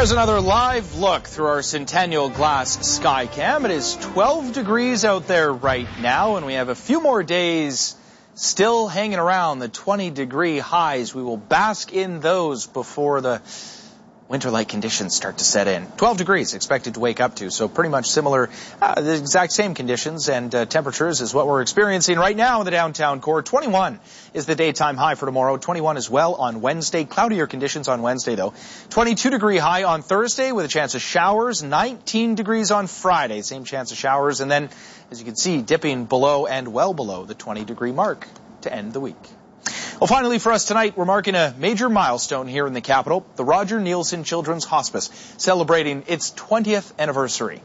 There's another live look through our Centennial Glass Skycam. It is 12 degrees out there right now, and we have a few more days still hanging around the 20-degree highs. We will bask in those before the winter-like conditions start to set in. 12 degrees expected to wake up to, so pretty much similar, the exact same conditions and temperatures as what we're experiencing right now in the downtown core. 21 is the daytime high for tomorrow. 21 as well on Wednesday. Cloudier conditions on Wednesday, though. 22-degree high on Thursday with a chance of showers. 19 degrees on Friday, same chance of showers. And then, as you can see, dipping below and well below the 20-degree mark to end the week. Well, finally for us tonight, we're marking a major milestone here in the capital. The Roger Neilson Children's Hospice celebrating its 20th anniversary.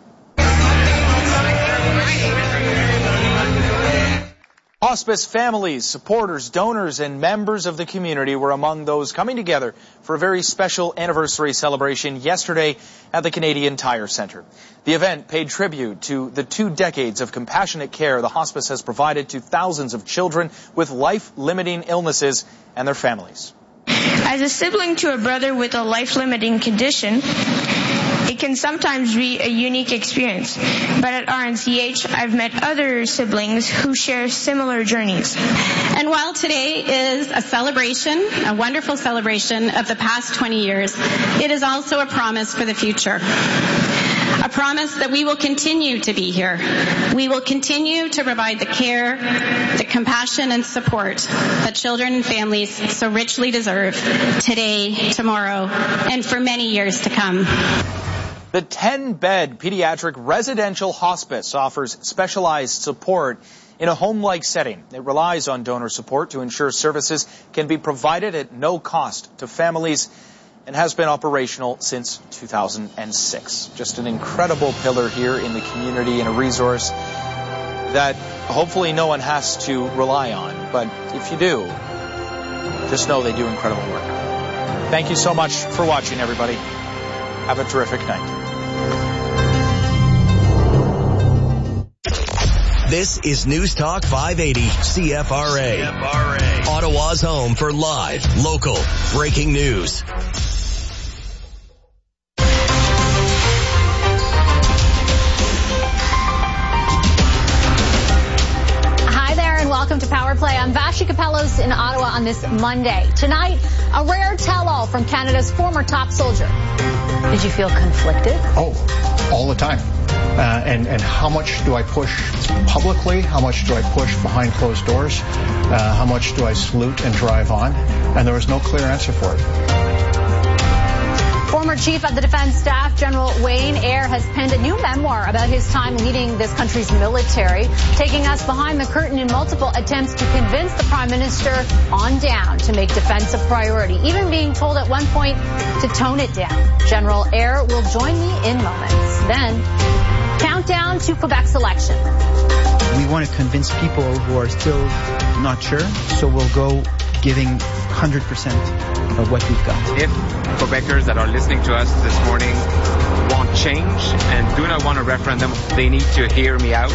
Hospice families, supporters, donors, and members of the community were among those coming together for a very special anniversary celebration yesterday at the Canadian Tire Centre. The event paid tribute to the 2 decades of compassionate care the hospice has provided to thousands of children with life-limiting illnesses and their families. As a sibling to a brother with a life-limiting condition, it can sometimes be a unique experience, but at RNCH, I've met other siblings who share similar journeys. And while today is a celebration, a wonderful celebration of the past 20 years, it is also a promise for the future. A promise that we will continue to be here. We will continue to provide the care, the compassion and support that children and families so richly deserve today, tomorrow, and for many years to come. The 10-bed pediatric residential hospice offers specialized support in a home-like setting. It relies on donor support to ensure services can be provided at no cost to families and has been operational since 2006. Just an incredible pillar here in the community and a resource that hopefully no one has to rely on. But if you do, just know they do incredible work. Thank you so much for watching, everybody. Have a terrific night. This is News Talk 580 CFRA. Ottawa's home for live, local, breaking news. Hi there and welcome to Power Play. I'm Vashi Capellos in Ottawa on this Monday. Tonight, a rare tell-all from Canada's former top soldier. Did you feel conflicted? Oh, all the time. And how much do I push publicly? How much do I push behind closed doors? How much do I salute and drive on? And there was no clear answer for it. Former Chief of the Defense Staff, General Wayne Eyre, has penned a new memoir about his time leading this country's military, taking us behind the curtain in multiple attempts to convince the Prime Minister on down to make defense a priority, even being told at one point to tone it down. General Eyre will join me in moments. Then, countdown to Quebec's election. We want to convince people who are still not sure, so we'll go giving 100% of what we've got. If Quebecers that are listening to us this morning want change and do not want a referendum, they need to hear me out.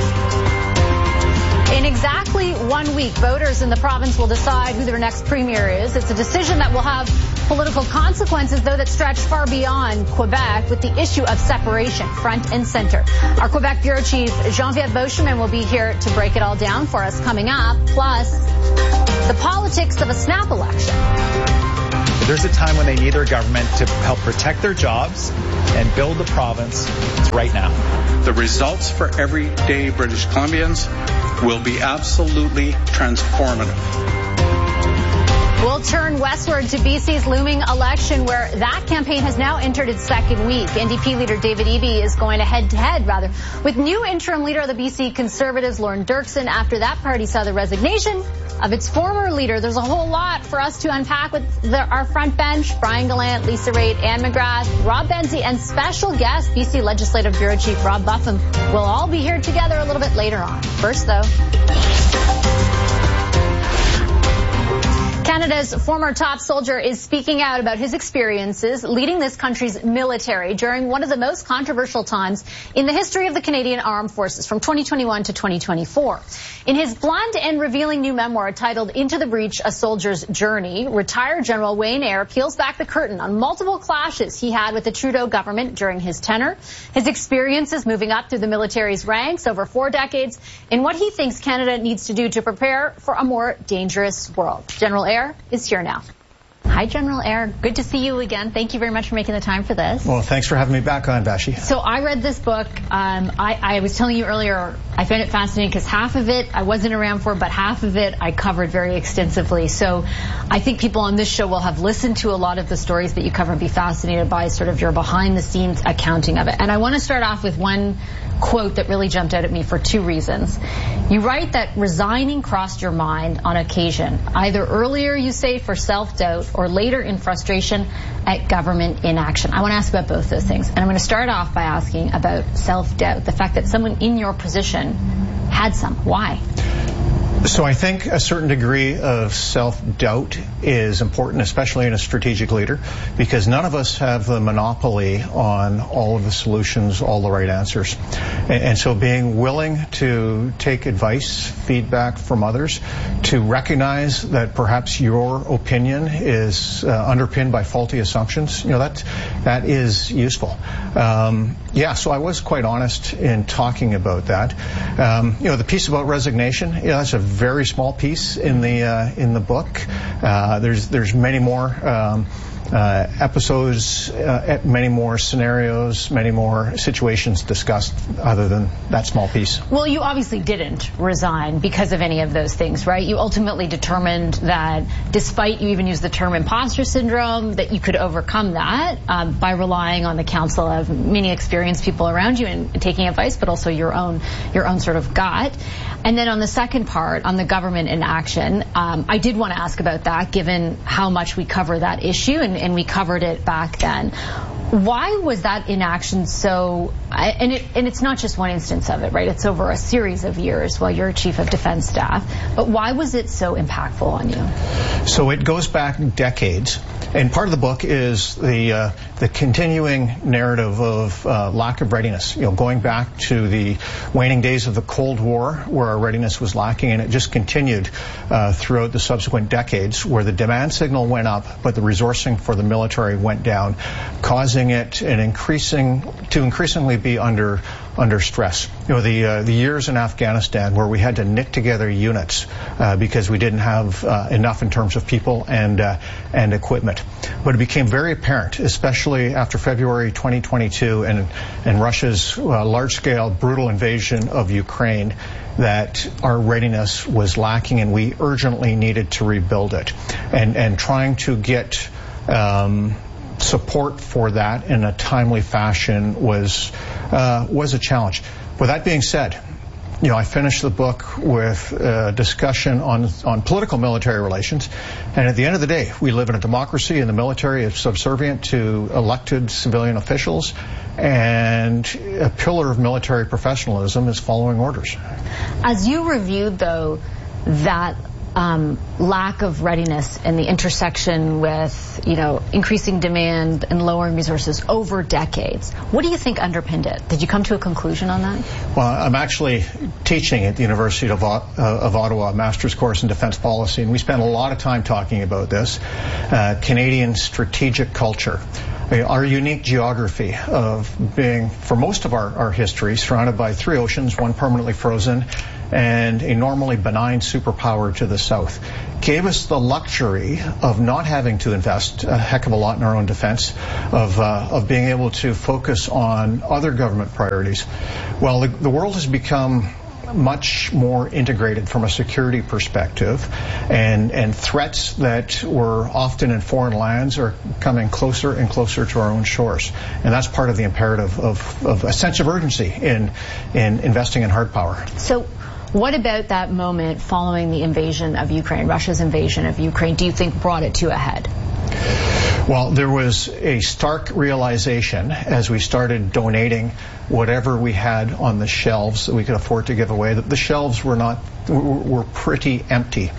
In exactly 1 week, voters in the province will decide who their next premier is. It's a decision that will have political consequences, though, that stretch far beyond Quebec, with the issue of separation front and center. Our Quebec Bureau Chief, Geneviève Beauchemin, will be here to break it all down for us coming up, plus the politics of a snap election. There's a time when they need their government to help protect their jobs and build the province. It's right now. The results for everyday British Columbians will be absolutely transformative. We'll turn westward to BC's looming election, where that campaign has now entered its second week. NDP leader David Eby is going head-to-head, with new interim leader of the BC Conservatives, Lorne Dirksen, after that party saw the resignation of its former leader. There's a whole lot for us to unpack with our front bench. Brian Gallant, Lisa Raitt, Anne McGrath, Rob Benzie, and special guest, BC Legislative Bureau Chief Rob Buffum. We'll all be here together a little bit later on. First, though, Canada's former top soldier is speaking out about his experiences leading this country's military during one of the most controversial times in the history of the Canadian Armed Forces from 2021 to 2024. In his blunt and revealing new memoir titled Into the Breach, A Soldier's Journey, retired General Wayne Eyre peels back the curtain on multiple clashes he had with the Trudeau government during his tenure, his experiences moving up through the military's ranks over 4 decades, and what he thinks Canada needs to do to prepare for a more dangerous world. General Eyre is here now. Hi, General Eyre. Good to see you again. Thank you very much for making the time for this. Well, thanks for having me back on, Vashi. So I read this book. I was telling you earlier, I found it fascinating because half of it I wasn't around for, but half of it I covered very extensively. So I think people on this show will have listened to a lot of the stories that you cover and be fascinated by sort of your behind-the-scenes accounting of it. And I want to start off with one quote that really jumped out at me for 2 reasons. You write that resigning crossed your mind on occasion, either earlier, you say, for self-doubt or later in frustration at government inaction. I want to ask about both those things. And I'm going to start off by asking about self-doubt, the fact that someone in your position had some. Why? So I think a certain degree of self-doubt is important, especially in a strategic leader, because none of us have the monopoly on all of the solutions, all the right answers. And so being willing to take advice, feedback from others, to recognize that perhaps your opinion is underpinned by faulty assumptions, that is useful. So I was quite honest in talking about that. The piece about resignation, that's a very small piece in the book. There's many more episodes, many more scenarios, many more situations discussed other than that small piece. Well, you obviously didn't resign because of any of those things, right? You ultimately determined that despite, you even used the term imposter syndrome, that you could overcome that by relying on the counsel of many experienced people around you and taking advice, but also your own sort of gut. And then on the second part, on the government inaction, I did want to ask about that, given how much we cover that issue, and we covered it back then. Why was that inaction so, and it's not just one instance of it, right? It's over a series of years while you're Chief of Defense Staff. But why was it so impactful on you? So it goes back decades. And part of the book is the continuing narrative of lack of readiness, going back to the waning days of the Cold War where our readiness was lacking, and it just continued throughout the subsequent decades where the demand signal went up, but the resourcing for the military went down, causing it to increasingly be under stress. The years in Afghanistan where we had to knit together units because we didn't have enough in terms of people and equipment. But it became very apparent, especially after February 2022 and Russia's large-scale brutal invasion of Ukraine, that our readiness was lacking and we urgently needed to rebuild it. And trying to get support for that in a timely fashion was a challenge. With that being said, I finished the book with a discussion on political military relations, and at the end of the day, we live in a democracy, and the military is subservient to elected civilian officials, and a pillar of military professionalism is following orders. As you reviewed, though, that lack of readiness and the intersection with, increasing demand and lowering resources over decades, what do you think underpinned it? Did you come to a conclusion on that? Well, I'm actually teaching at the University of Ottawa a master's course in defense policy, and we spent a lot of time talking about this. Canadian strategic culture. Our unique geography of being, for most of our history, surrounded by 3 oceans, one permanently frozen, and a normally benign superpower to the south, gave us the luxury of not having to invest a heck of a lot in our own defense, of being able to focus on other government priorities. Well, the world has become much more integrated from a security perspective, and threats that were often in foreign lands are coming closer and closer to our own shores. And that's part of the imperative of a sense of urgency in investing in hard power. So what about that moment following the invasion of Ukraine, Russia's invasion of Ukraine, do you think brought it to a head? Well, there was a stark realization as we started donating whatever we had on the shelves that we could afford to give away, that the shelves were pretty empty.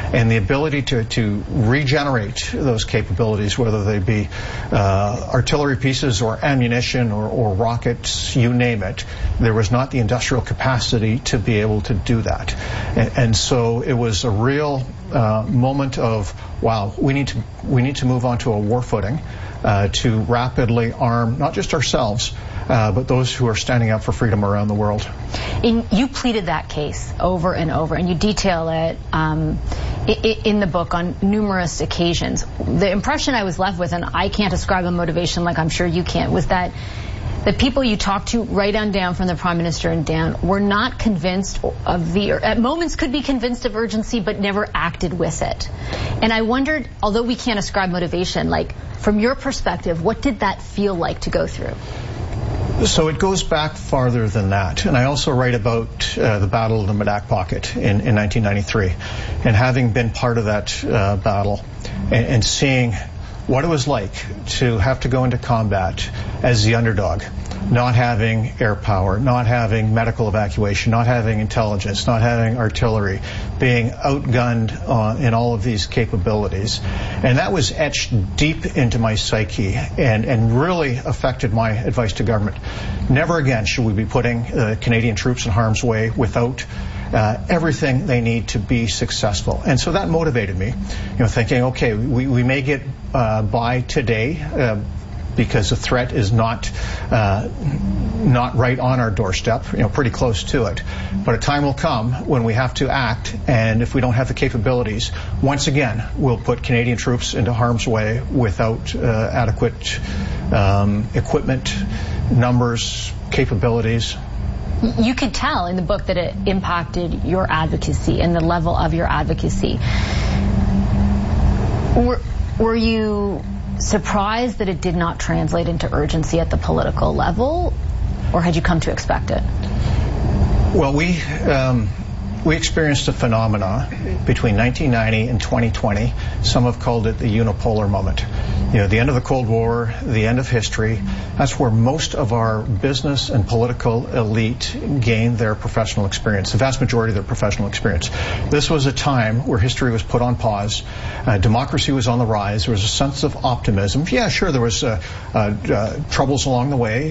And the ability to regenerate those capabilities, whether they be artillery pieces or ammunition or rockets, you name it, there was not the industrial capacity to be able to do that. And so it was a real moment of, wow, we need to move on to a war footing to rapidly arm not just ourselves, but those who are standing up for freedom around the world. You pleaded that case over and over, and you detail it in the book on numerous occasions. The impression I was left with, and I can't ascribe a motivation like I'm sure you can't, was that the people you talked to, right on down from the Prime Minister and down, were not convinced of at moments could be convinced of urgency, but never acted with it. And I wondered, although we can't ascribe motivation, like, from your perspective, what did that feel like to go through? So it goes back farther than that. And I also write about the Battle of the Medak Pocket in 1993. And having been part of that battle and seeing what it was like to have to go into combat as the underdog, not having air power, not having medical evacuation, not having intelligence, not having artillery, being outgunned in all of these capabilities. And that was etched deep into my psyche and really affected my advice to government. Never again should we be putting Canadian troops in harm's way without everything they need to be successful. And so that motivated me, thinking, okay, we may get by today because the threat is not right on our doorstep, pretty close to it. But a time will come when we have to act, and if we don't have the capabilities, once again, we'll put Canadian troops into harm's way without adequate equipment, numbers, capabilities. You could tell in the book that it impacted your advocacy and the level of your advocacy. Were you surprised that it did not translate into urgency at the political level, or had you come to expect it? Well, we experienced a phenomena between 1990 and 2020. Some have called it the unipolar moment. The end of the Cold War, the end of history. That's where most of our business and political elite gained their professional experience, the vast majority of their professional experience. This was a time where history was put on pause. Democracy was on the rise. There was a sense of optimism. Yeah, sure, there was troubles along the way,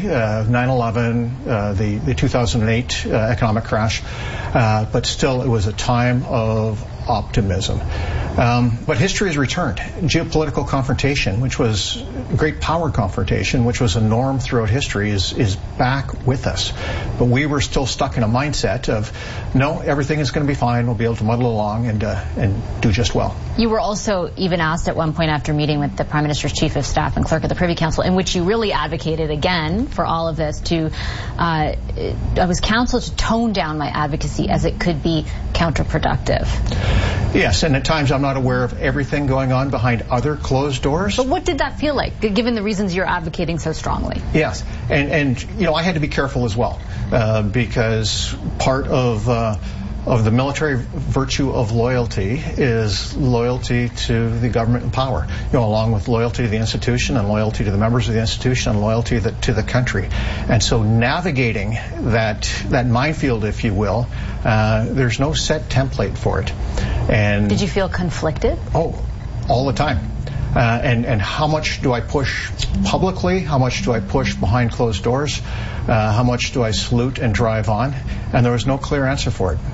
9/11, the 2008 economic crash, but still it was a time of optimism. But history has returned. Geopolitical confrontation, which was great power confrontation, which was a norm throughout history, is back with us. But we were still stuck in a mindset of, no, everything is going to be fine. We'll be able to muddle along and do just well. You were also even asked at one point after meeting with the Prime Minister's Chief of Staff and Clerk of the Privy Council, in which you really advocated again for all of this, I was counseled to tone down my advocacy as it could be counterproductive. Yes, and at times I'm not aware of everything going on behind other closed doors. But what did that feel like, given the reasons you're advocating so strongly? Yes, and I had to be careful as well, because part of the military virtue of loyalty is loyalty to the government in power, along with loyalty to the institution and loyalty to the members of the institution and loyalty to the country. And so navigating that minefield, if you will, there's no set template for it. And did you feel conflicted? Oh, all the time. And how much do I push publicly? How much do I push behind closed doors? How much do I salute and drive on? And there was no clear answer for it.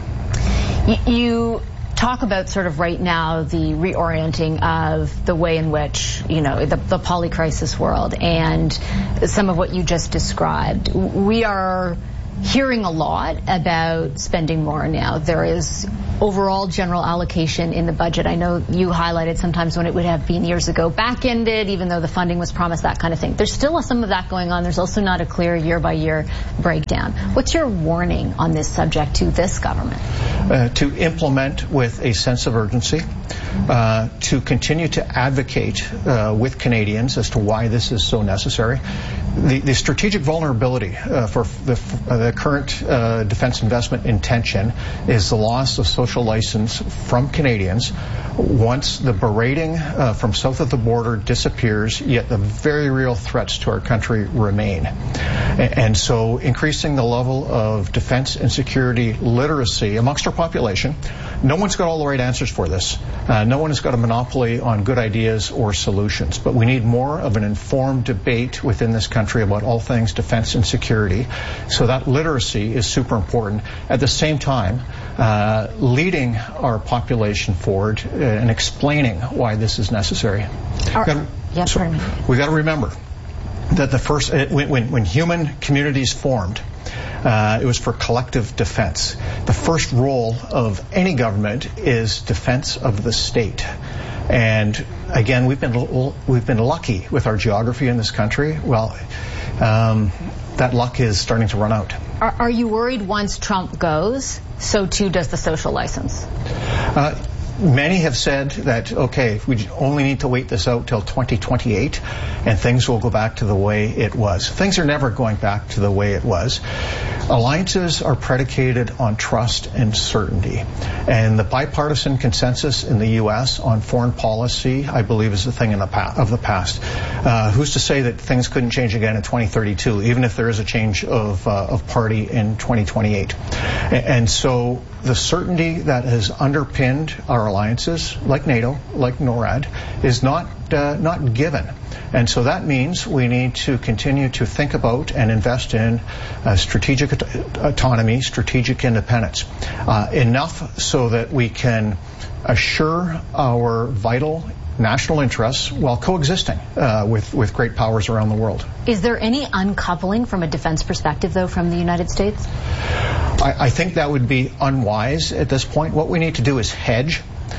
You talk about sort of right now the reorienting of the way in which, the polycrisis world and some of what you just described. We are hearing a lot about spending more now. There is overall general allocation in the budget. I know you highlighted sometimes when it would have been years ago back-ended, even though the funding was promised, that kind of thing. There's still some of that going on. There's also not a clear year-by-year breakdown. What's your warning on this subject to this government? To implement with a sense of urgency, to continue to advocate with Canadians as to why this is so necessary. The strategic vulnerability for the current defense investment intention is the loss of social social license from Canadians once the berating from south of the border disappears, yet the very real threats to our country remain. And so increasing the level of defense and security literacy amongst our population. No one's got all the right answers for this. No one has got a monopoly on good ideas or solutions, but we need more of an informed debate within this country about all things defense and security. So that literacy is super important. At the same time, leading our population forward and explaining why this is necessary. We've got to remember that the first, when human communities formed, it was for collective defense. The first role of any government is defense of the state. And again, we've been lucky with our geography in this country. Well, that luck is starting to run out. Are you worried once Trump goes, so too does the social license? Many have said that, okay, we only need to wait this out till 2028 and things will go back to the way it was. Things are never going back to the way it was. Alliances are predicated on trust and certainty. And the bipartisan consensus in the U.S. on foreign policy, I believe, is a thing of the past. Who's to say that things couldn't change again in 2032, even if there is a change of party in 2028? And so the certainty that has underpinned our alliances, like NATO, like NORAD, is not given. And so that means we need to continue to think about and invest in strategic autonomy, strategic independence, enough so that we can assure our vital national interests while coexisting with great powers around the world. Is there any uncoupling from a defense perspective, though, from the United States? I think that would be unwise at this point. What we need to do is hedge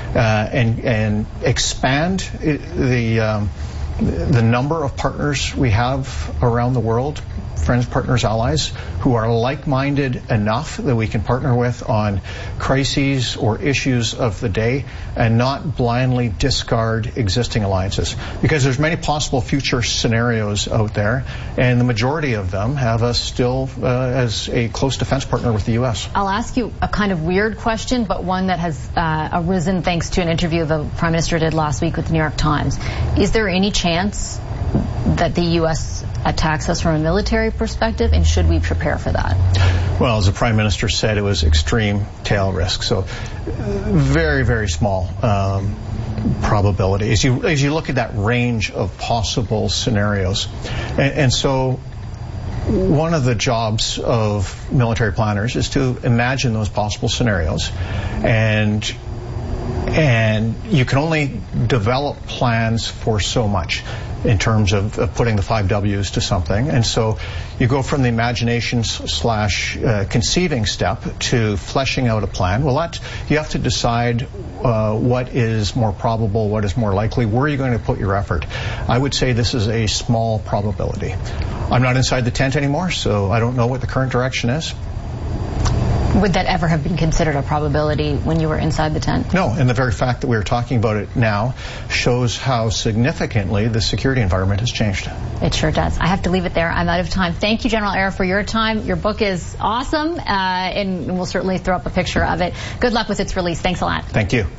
and expand the number of partners we have around the world, friends, partners, allies, who are like-minded enough that we can partner with on crises or issues of the day and not blindly discard existing alliances. Because there's many possible future scenarios out there, and the majority of them have us still as a close defense partner with the U.S. I'll ask you a kind of weird question, but one that has arisen thanks to an interview the Prime Minister did last week with the New York Times. Is there any chance that the U.S. attacks us from a military perspective, and should we prepare for that? Well, as the Prime Minister said, it was extreme tail risk, so very, very small probability as you look at that range of possible scenarios. And so one of the jobs of military planners is to imagine those possible scenarios, and you can only develop plans for so much in terms of putting the 5 W's to something. And so you go from the imagination / conceiving step to fleshing out a plan. Well, you have to decide what is more probable, what is more likely, where are you going to put your effort. I would say this is a small probability. I'm not inside the tent anymore, so I don't know what the current direction is. Would that ever have been considered a probability when you were inside the tent? No, and the very fact that we're talking about it now shows how significantly the security environment has changed. It sure does. I have to leave it there. I'm out of time. Thank you, General Eyre, for your time. Your book is awesome, and we'll certainly throw up a picture of it. Good luck with its release. Thanks a lot. Thank you.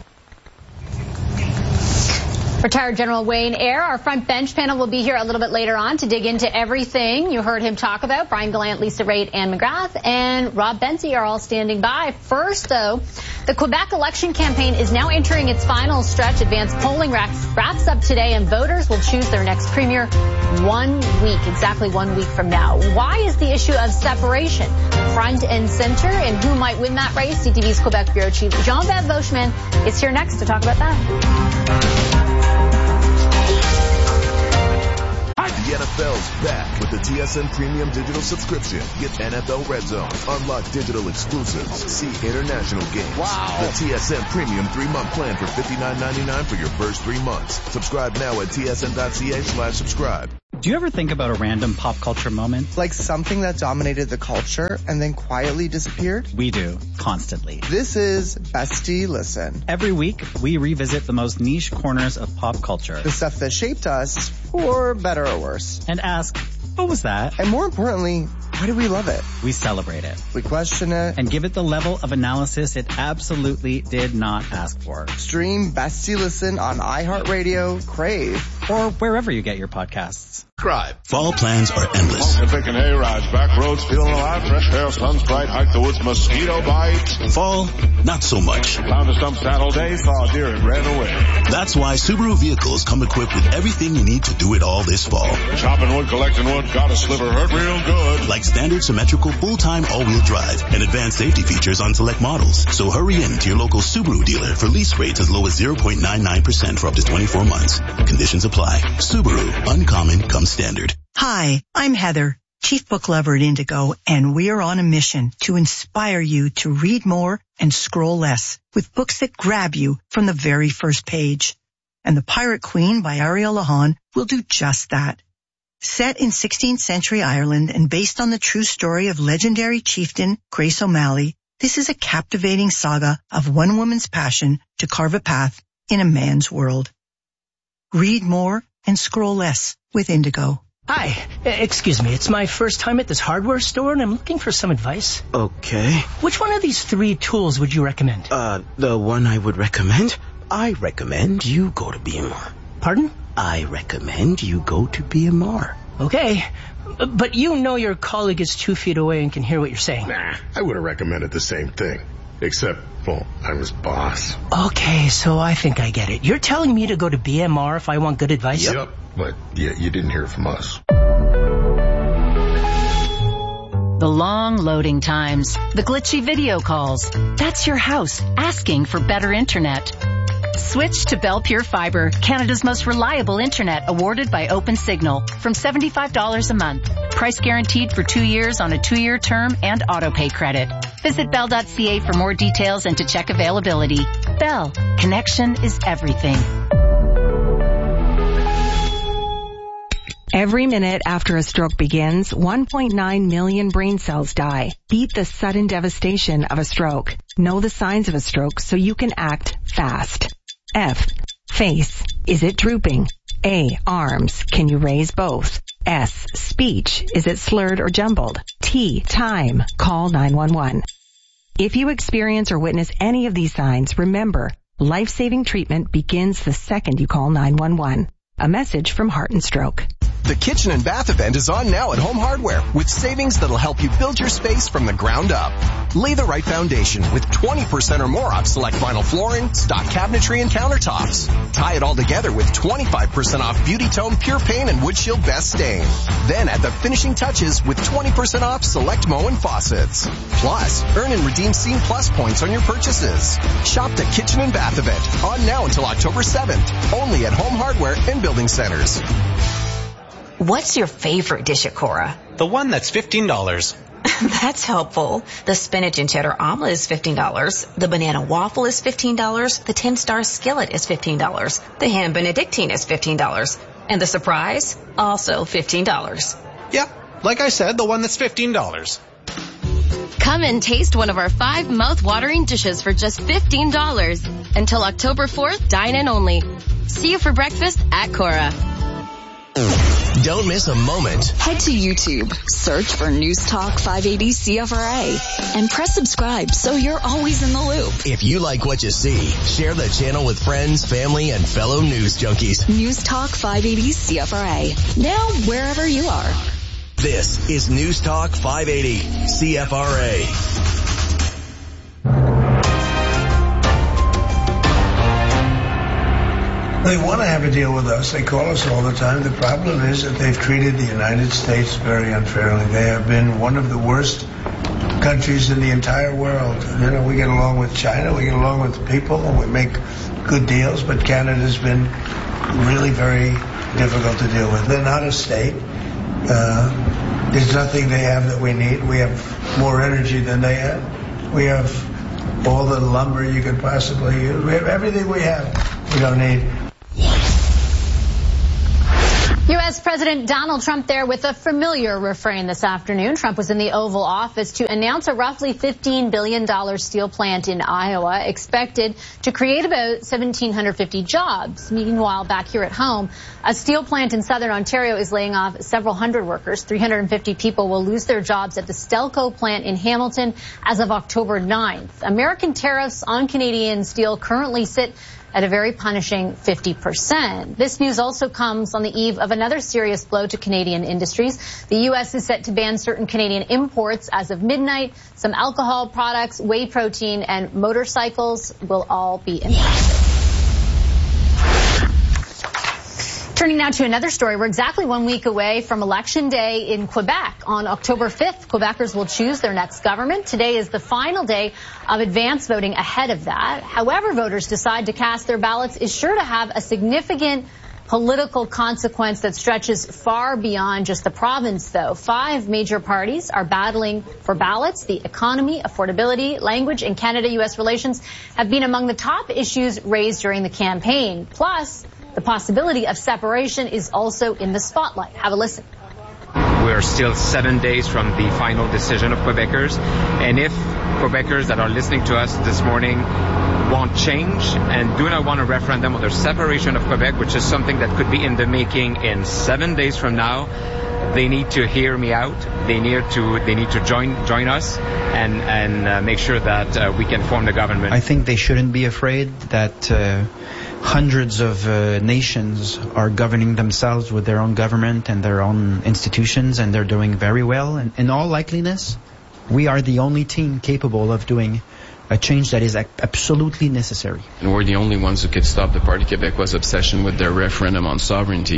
Retired General Wayne Eyre, our front bench panel will be here a little bit later on to dig into everything you heard him talk about. Brian Gallant, Lisa Raitt, Anne McGrath, and Rob Benzie are all standing by. First, though, the Quebec election campaign is now entering its final stretch. Advanced polling wraps up today, and voters will choose their next premier exactly 1 week from now. Why is the issue of separation front and center, and who might win that race? CTV's Quebec Bureau Chief Jean-Bev Vauchman is here next to talk about that. The NFL's back with the TSN Premium Digital subscription. Get NFL Red Zone, unlock digital exclusives, see international games. Wow! The TSN Premium 3-month plan for $59.99 for your first 3 months. Subscribe now at tsn.ca/subscribe. Do you ever think about a random pop culture moment? Like something that dominated the culture and then quietly disappeared? We do, constantly. This is Bestie Listen. Every week, we revisit the most niche corners of pop culture. The stuff that shaped us, for better or worse. And ask, what was that? And more importantly, Why do we love it? We celebrate it. We question it. And give it the level of analysis it absolutely did not ask for. Stream Bestie Listen on iHeartRadio, Crave, or wherever you get your podcasts. Subscribe. Fall plans are endless. Taking A-rides, back roads, feeling alive, fresh air, sun's bright, hike the woods, mosquito bites. Fall, not so much. Found a stump Saturday, saw a deer and ran away. That's why Subaru vehicles come equipped with everything you need to do it all this fall. Chopping wood, collecting wood, got a sliver, hurt real good. Like standard symmetrical full-time all-wheel drive and advanced safety features on select models. So hurry in to your local Subaru dealer for lease rates as low as 0.99% for up to 24 months. Conditions apply. Subaru, uncommon comes standard. Hi, I'm Heather, Chief Book Lover at Indigo, and we're on a mission to inspire you to read more and scroll less with books that grab you from the very first page. And The Pirate Queen by Ariel Lahan will do just that. Set in 16th century Ireland and based on the true story of legendary chieftain Grace O'Malley, this is a captivating saga of one woman's passion to carve a path in a man's world. Read more and scroll less with Indigo. Hi, excuse me, it's my first time at this hardware store and I'm looking for some advice. Okay. Which one of these 3 tools would you recommend? The one I would recommend? I recommend you go to BMR. Pardon? I recommend you go to BMR. Okay, but you know your colleague is 2 feet away and can hear what you're saying. Nah, I would have recommended the same thing. Except, well, I'm his boss. Okay, so I think I get it. You're telling me to go to BMR if I want good advice? Yep, but you didn't hear from us. The long loading times, the glitchy video calls. That's your house asking for better internet. Switch to Bell Pure Fiber, Canada's most reliable internet, awarded by OpenSignal, from $75 a month. Price guaranteed for 2 years on a 2-year term and autopay credit. Visit bell.ca for more details and to check availability. Bell, connection is everything. Every minute after a stroke begins, 1.9 million brain cells die. Beat the sudden devastation of a stroke. Know the signs of a stroke so you can act fast. F. Face. Is it drooping? A. Arms. Can you raise both? S. Speech. Is it slurred or jumbled? T. Time. Call 911. If you experience or witness any of these signs, remember, life-saving treatment begins the second you call 911. A message from Heart and Stroke. The Kitchen and Bath event is on now at Home Hardware with savings that'll help you build your space from the ground up. Lay the right foundation with 20% or more off select vinyl flooring, stock cabinetry, and countertops. Tie it all together with 25% off Beauty Tone Pure Paint and Wood Shield Best Stain. Then add the finishing touches with 20% off select Moen faucets. Plus, earn and redeem Scene Plus points on your purchases. Shop the Kitchen and Bath event on now until October 7th. Only at Home Hardware and Building Centers. What's your favorite dish at Cora? The one that's $15. That's helpful. The spinach and cheddar omelet is $15. The banana waffle is $15. The 10-star skillet is $15. The ham benedictine is $15. And the surprise? Also $15. Yeah, like I said, the one that's $15. Come and taste one of our 5 mouth-watering dishes for just $15. Until October 4th, dine in only. See you for breakfast at Cora. Don't miss a moment. Head to YouTube, search for News Talk 580 CFRA, and press subscribe so you're always in the loop. If you like what you see, share the channel with friends, family, and fellow news junkies. News Talk 580 CFRA. Now wherever you are. This is News Talk 580 CFRA. They want to have a deal with us. They call us all the time. The problem is that they've treated the United States very unfairly. They have been one of the worst countries in the entire world. You know, we get along with China, we get along with people, and we make good deals, but Canada's been really very difficult to deal with. They're not a state. There's nothing they have that we need. We have more energy than they have. We have all the lumber you could possibly use. We have everything we have. We don't need. U.S. President Donald Trump there with a familiar refrain this afternoon. Trump was in the Oval Office to announce a roughly $15 billion steel plant in Iowa, expected to create about 1,750 jobs. Meanwhile, back here at home, a steel plant in southern Ontario is laying off several hundred workers. 350 people will lose their jobs at the Stelco plant in Hamilton as of October 9th. American tariffs on Canadian steel currently sit at a very punishing 50%. This news also comes on the eve of another serious blow to Canadian industries. The U.S. is set to ban certain Canadian imports as of midnight. Some alcohol products, whey protein, and motorcycles will all be impacted. Turning now to another story. We're exactly 1 week away from Election Day in Quebec. On October 5th, Quebecers will choose their next government. Today is the final day of advance voting ahead of that. However voters decide to cast their ballots is sure to have a significant political consequence that stretches far beyond just the province, though. 5 major parties are battling for ballots. The economy, affordability, language, and Canada-U.S. relations have been among the top issues raised during the campaign. Plus, the possibility of separation is also in the spotlight. Have a listen. We are still 7 days from the final decision of Quebecers, and if Quebecers that are listening to us this morning want change and do not want a referendum on the separation of Quebec, which is something that could be in the making in 7 days from now, they need to hear me out. They need to join us and make sure that we can form the government. I think they shouldn't be afraid that hundreds of nations are governing themselves with their own government and their own institutions, and they're doing very well. And in all likeliness, we are the only team capable of doing a change that is absolutely necessary. And we're the only ones who could stop the Parti Québécois' obsession with their referendum on sovereignty.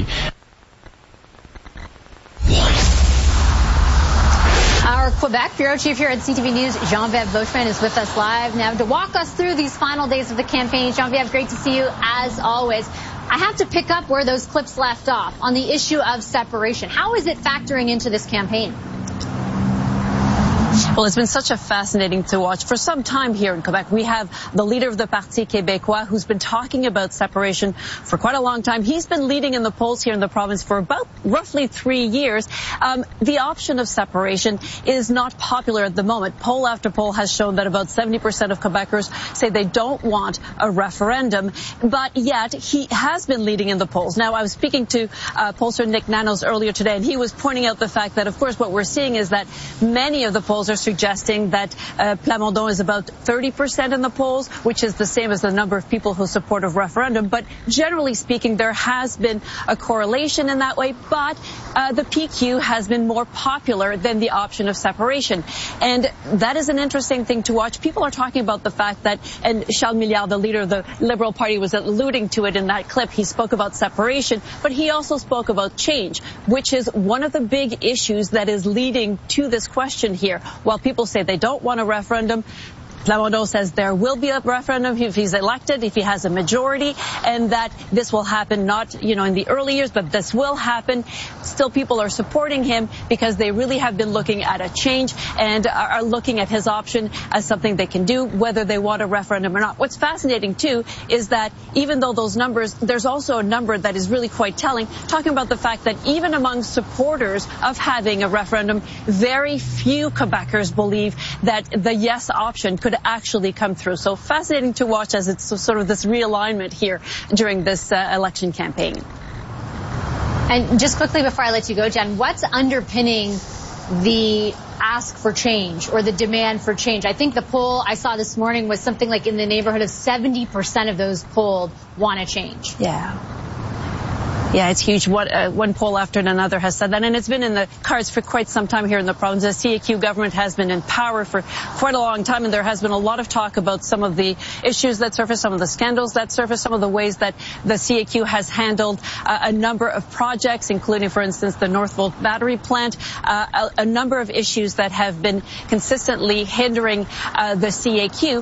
Our Quebec bureau chief here at CTV News, Jean-Vive Beauchemin, is with us live now to walk us through these final days of the campaign. Jean-Vive, great to see you as always. I have to pick up where those clips left off on the issue of separation. How is it factoring into this campaign? Well, it's been such a fascinating to watch. For some time here in Quebec, we have the leader of the Parti Québécois who's been talking about separation for quite a long time. He's been leading in the polls here in the province for about roughly 3 years. The option of separation is not popular at the moment. Poll after poll has shown that about 70% of Quebecers say they don't want a referendum, but yet he has been leading in the polls. Now, I was speaking to pollster Nick Nanos earlier today, and he was pointing out the fact that, of course, what we're seeing is that many of the polls are suggesting that Plamondon is about 30% in the polls, which is the same as the number of people who support a referendum. But generally speaking, there has been a correlation in that way. But the PQ has been more popular than the option of separation. And that is an interesting thing to watch. People are talking about the fact that, and Charles Milliard, the leader of the Liberal Party, was alluding to it in that clip. He spoke about separation, but he also spoke about change, which is one of the big issues that is leading to this question here. While people say they don't want a referendum, Plamondon says there will be a referendum if he's elected, if he has a majority, and that this will happen not, in the early years, but this will happen. Still, people are supporting him because they really have been looking at a change and are looking at his option as something they can do, whether they want a referendum or not. What's fascinating, too, is that even though those numbers, there's also a number that is really quite telling, talking about the fact that even among supporters of having a referendum, very few Quebecers believe that the yes option could actually come through. So fascinating to watch as it's sort of this realignment here during this election campaign. And just quickly before I let you go, Jen, what's underpinning the ask for change or the demand for change? I think the poll I saw this morning was something like in the neighborhood of 70% of those polled want to change. Yeah, it's huge. One poll after another has said that, and it's been in the cards for quite some time here in the province. The CAQ government has been in power for quite a long time, and there has been a lot of talk about some of the issues that surface, some of the scandals that surface, some of the ways that the CAQ has handled a number of projects, including, for instance, the Northvolt battery plant, a number of issues that have been consistently hindering the CAQ.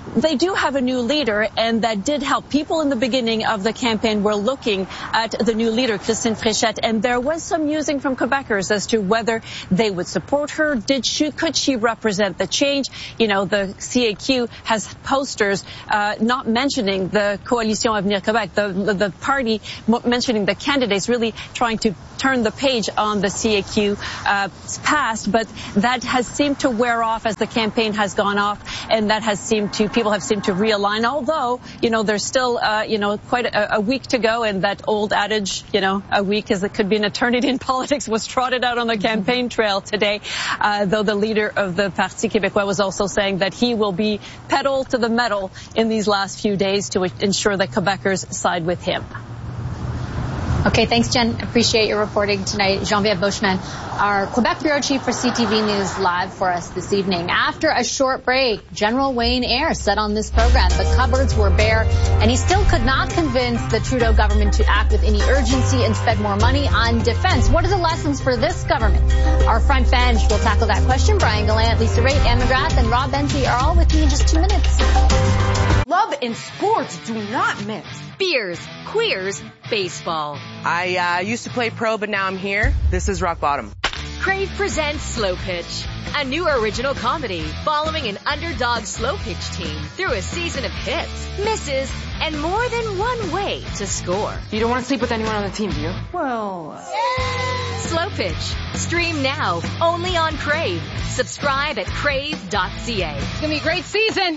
they do have a new leader, and that did help. People in the beginning of the campaign were looking at the new leader, Christine Fréchette, and there was some musing from Quebecers as to whether they would support her. Could she represent the change? You know, the CAQ has posters not mentioning the Coalition Avenir Québec, the party mentioning the candidates, really trying to turn the page on the CAQ past, but that has seemed to wear off as the campaign has gone off, and that has people have seemed to realign, although, you know, there's still, quite a week to go, and that old adage, you know, a week could be an eternity in politics, was trotted out on the campaign trail today, though the leader of the Parti Québécois was also saying that he will be pedal to the metal in these last few days to ensure that Quebecers side with him. Okay, thanks, Jen. Appreciate your reporting tonight. Geneviève Beauchemin, our Quebec bureau chief for CTV News, live for us this evening. After a short break, General Wayne Eyre said on this program the cupboards were bare, and he still could not convince the Trudeau government to act with any urgency and spend more money on defense. What are the lessons for this government? Our front bench will tackle that question. Brian Gallant, Lisa Raitt, Anne McGrath, and Rob Bentley are all with me in just 2 minutes. Love and sports do not mix. Beers, queers, baseball. I used to play pro, but now I'm here. This is rock bottom. Crave presents Slow Pitch, a new original comedy following an underdog slow pitch team through a season of hits, misses, and more than one way to score. You don't want to sleep with anyone on the team, do you? Well... Slow Pitch. Stream now, only on Crave. Subscribe at crave.ca. It's going to be a great season.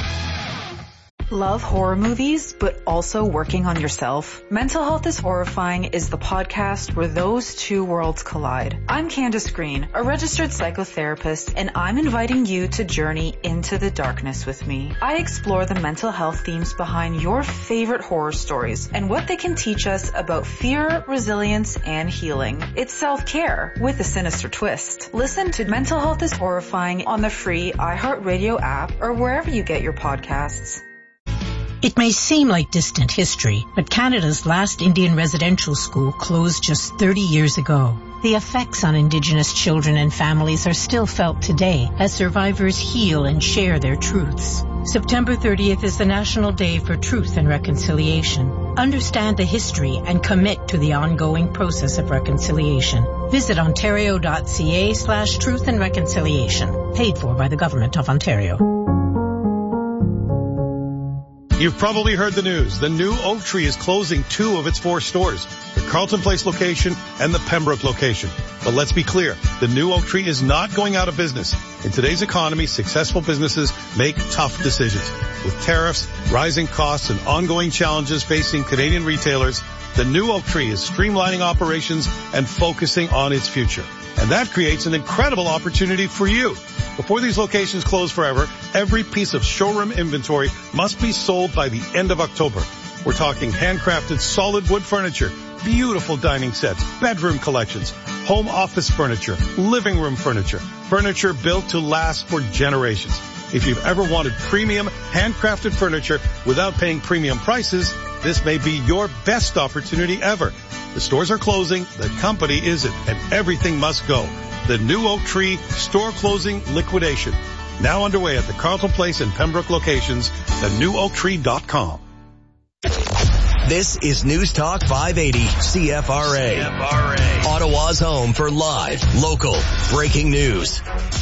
Love horror movies, but also working on yourself? Mental Health is Horrifying is the podcast where those two worlds collide. I'm Candace Green, a registered psychotherapist, and I'm inviting you to journey into the darkness with me. I explore the mental health themes behind your favorite horror stories and what they can teach us about fear, resilience, and healing. It's self-care with a sinister twist. Listen to Mental Health is Horrifying on the free iHeartRadio app or wherever you get your podcasts. It may seem like distant history, but Canada's last Indian residential school closed just 30 years ago. The effects on Indigenous children and families are still felt today as survivors heal and share their truths. September 30th is the National Day for Truth and Reconciliation. Understand the history and commit to the ongoing process of reconciliation. Visit ontario.ca/truth and reconciliation. Paid for by the Government of Ontario. You've probably heard the news. The new Oak Tree is closing 2 of its 4 stores, the Carleton Place location and the Pembroke location. But let's be clear, the new Oak Tree is not going out of business. In today's economy, successful businesses make tough decisions. With tariffs, rising costs, and ongoing challenges facing Canadian retailers, the new Oak Tree is streamlining operations and focusing on its future. And that creates an incredible opportunity for you. Before these locations close forever, every piece of showroom inventory must be sold by the end of October. We're talking handcrafted solid wood furniture, beautiful dining sets, bedroom collections, home office furniture, living room furniture, furniture built to last for generations. If you've ever wanted premium handcrafted furniture without paying premium prices, this may be your best opportunity ever. The stores are closing, the company isn't, and everything must go. The new Oak Tree store closing liquidation. Now underway at the Carleton Place and Pembroke locations, thenewoaktree.com. This is News Talk 580 CFRA. Ottawa's home for live, local, breaking news.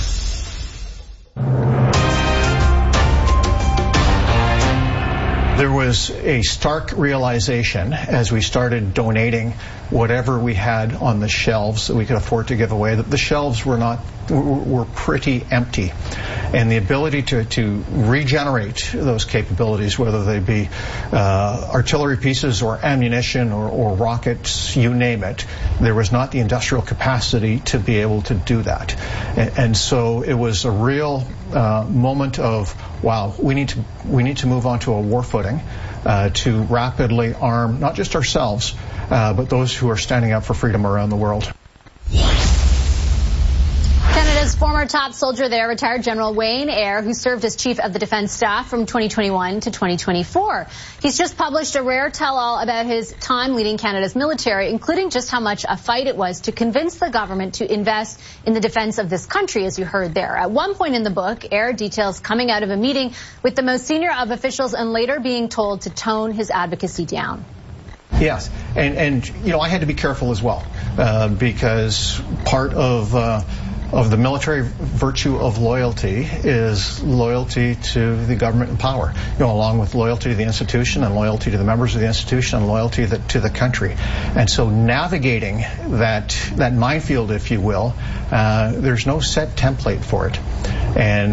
There was a stark realization as we started donating whatever we had on the shelves that we could afford to give away, that the shelves were pretty empty. And the ability to regenerate those capabilities, whether they be artillery pieces or ammunition or rockets, you name it, there was not the industrial capacity to be able to do that. And so it was a real moment of, wow, we need to move on to a war footing to rapidly arm not just ourselves, but those who are standing up for freedom around the world. Canada Canada's former top soldier there, retired General Wayne Eyre, who served as Chief of the Defence Staff from 2021 to 2024. He's just published a rare tell-all about his time leading Canada's military, including just how much a fight it was to convince the government to invest in the defence of this country, as you heard there. At one point in the book, Eyre details coming out of a meeting with the most senior of officials and later being told to tone his advocacy down. Yes, and you know, I had to be careful as well because part of the military virtue of loyalty is loyalty to the government in power, you know, along with loyalty to the institution and loyalty to the members of the institution and loyalty to the country. And so navigating that minefield, if you will, there's no set template for it. And